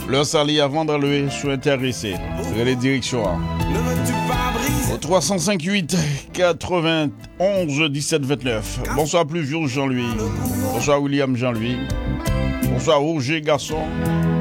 Le sali à vendre le sous intéressé. Les directions. Au 358 91 17 29. Bonsoir Pluvieux Jean-Louis. Bonsoir William Jean-Louis. Bonsoir Roger Garçon.